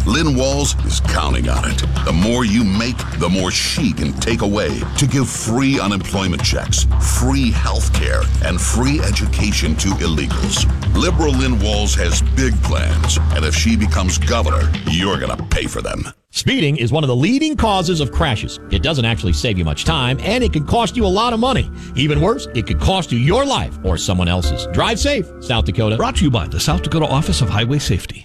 Lynn Walls is counting on it. The more you make, the more she can take away to give free unemployment checks, free health care, and free education to illegals. Liberal Lynn Walls has big plans, and if she becomes governor, you're going to pay for them. Speeding is one of the leading causes of crashes. It doesn't actually save you much time, and it can cost you a lot of money. Even worse, it could cost you your life or someone else's. Drive safe, South Dakota. Brought to you by the South Dakota Office of Highway Safety.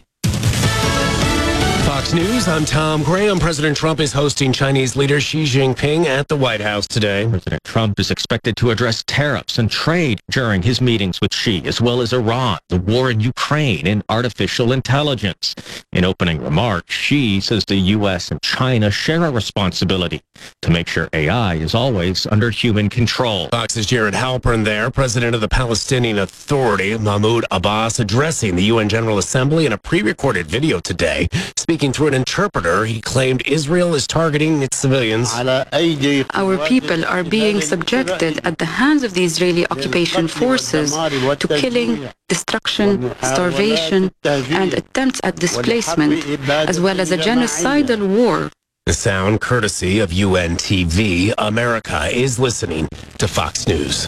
Fox News, I'm Tom Graham. President Trump is hosting Chinese leader Xi Jinping at the White House today. President Trump is expected to address tariffs and trade during his meetings with Xi, as well as Iran, the war in Ukraine, and artificial intelligence. In opening remarks, Xi says the U.S. and China share a responsibility to make sure AI is always under human control. Fox's Jared Halpern there, president of the Palestinian Authority, Mahmoud Abbas, addressing the UN General Assembly in a pre-recorded video today. Speaking through an interpreter, he claimed Israel is targeting its civilians. Our people are being subjected at the hands of the Israeli occupation forces to killing, destruction, starvation, and attempts at displacement, as well as a genocidal war. The sound courtesy of UN TV. America is listening to Fox News.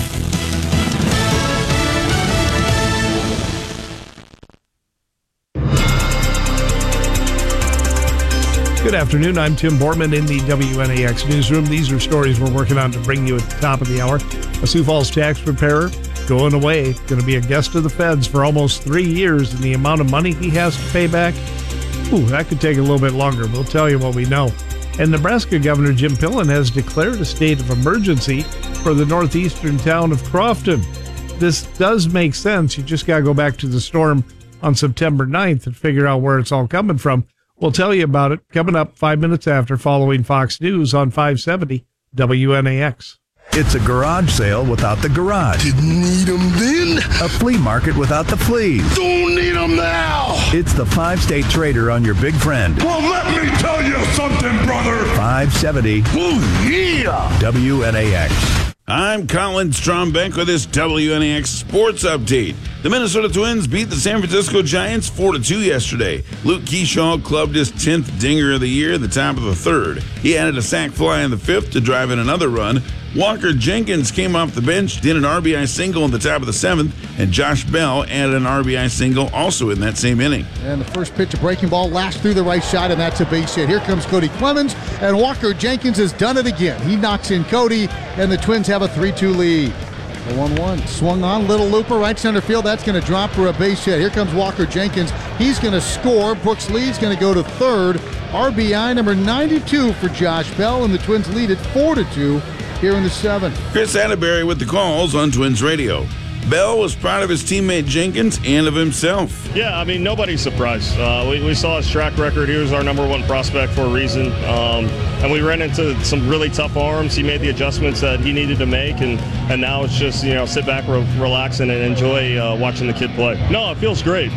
Good afternoon. I'm Tim Borman in the WNAX newsroom. These are stories we're working on to bring you at the top of the hour. A Sioux Falls tax preparer going away, going to be a guest of the feds for almost 3 years, and the amount of money he has to pay back, that could take a little bit longer. We'll tell you what we know. And Nebraska Governor Jim Pillen has declared a state of emergency for the northeastern town of Crofton. This does make sense. You just got to go back to the storm on September 9th and figure out where it's all coming from. We'll tell you about it coming up 5 minutes after, following Fox News on 570 WNAX. It's a garage sale without the garage. Didn't need them then. A flea market without the fleas. Don't need them now. It's the 5-state trader on your big friend. Well, let me tell you something, brother. 570 WNAX. I'm Colin Strombeck with this WNAX Sports Update. The Minnesota Twins beat the San Francisco Giants 4-2 yesterday. Luke Keyshaw clubbed his 10th dinger of the year at the top of the third. He added a sac fly in the fifth to drive in another run. Walker Jenkins came off the bench, did an RBI single in the top of the seventh, and Josh Bell added an RBI single also in that same inning. And the first pitch, a breaking ball, lashed through the right side, and that's a base hit. Here comes Cody Clemens, and Walker Jenkins has done it again. He knocks in Cody, and the Twins have a 3-2 lead. The 1-1 swung on, little looper, right center field. That's going to drop for a base hit. Here comes Walker Jenkins. He's going to score. Brooks Lee's going to go to third. RBI number 92 for Josh Bell, and the Twins lead at 4-2 here in the seventh. Chris Atterbury with the calls on Twins Radio. Bell was proud of his teammate Jenkins and of himself. Yeah, I mean, nobody's surprised. We saw his track record. He was our number one prospect for a reason. And we ran into some really tough arms. He made the adjustments that he needed to make, and now it's just, sit back, relax, and enjoy watching the kid play. No, it feels great.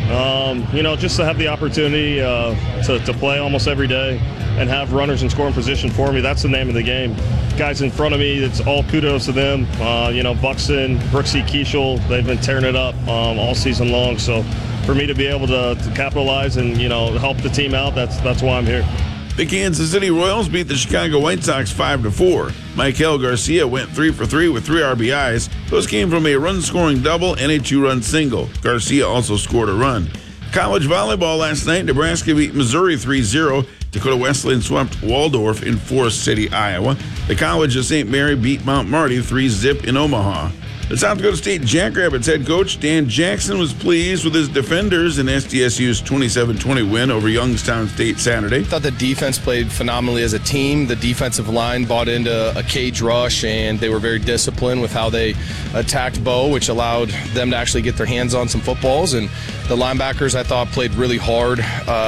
Just to have the opportunity to play almost every day and have runners in scoring position for me, that's the name of the game. Guys in front of me, it's all kudos to them. Buxton, Brooksy, Keishel, they've been tearing it up all season long. So for me to be able to capitalize and, help the team out, that's why I'm here. The Kansas City Royals beat the Chicago White Sox 5-4. Michael Garcia went 3 for 3 with 3 RBIs. Those came from a run-scoring double and a 2-run single. Garcia also scored a run. College volleyball last night, Nebraska beat Missouri 3-0. Dakota Wesleyan swept Waldorf in Forest City, Iowa. The College of St. Mary beat Mount Marty 3-0 in Omaha. The South Dakota State Jackrabbits head coach Dan Jackson was pleased with his defenders in SDSU's 27-20 win over Youngstown State Saturday. I thought the defense played phenomenally as a team. The defensive line bought into a cage rush, and they were very disciplined with how they attacked Bo, which allowed them to actually get their hands on some footballs. And the linebackers, I thought, played really hard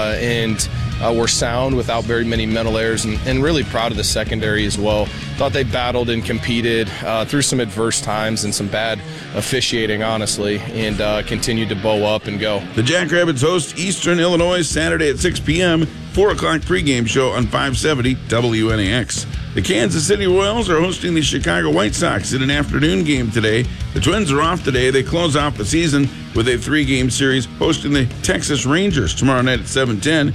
and were sound without very many mental errors, and really proud of the secondary as well. Thought they battled and competed through some adverse times and some bad officiating, honestly, and continued to bow up and go. The Jackrabbits host Eastern Illinois Saturday at 6 p.m., 4 o'clock pregame show on 570 WNAX. The Kansas City Royals are hosting the Chicago White Sox in an afternoon game today. The Twins are off today. They close off the season with a 3-game series hosting the Texas Rangers tomorrow night at 7:10.